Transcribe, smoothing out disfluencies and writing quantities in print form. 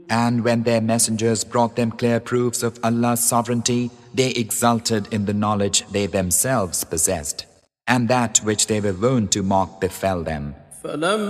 And when their messengers brought them clear proofs of Allah's sovereignty, they exulted in the knowledge they themselves possessed, and that which they were wont to mock befell them.